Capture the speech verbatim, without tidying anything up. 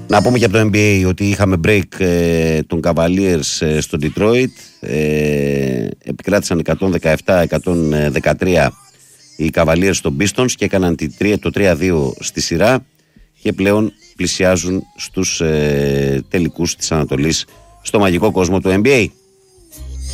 Να πούμε και από το N B A ότι είχαμε break ε, των Cavaliers ε, στο Detroit. Ε, επικράτησαν εκατόν δεκαεπτά εκατόν δεκατρία οι Cavaliers των Pistons και έκαναν το τρία δύο στη σειρά και πλέον πλησιάζουν στους ε, τελικούς της Ανατολής στο μαγικό κόσμο του N B A.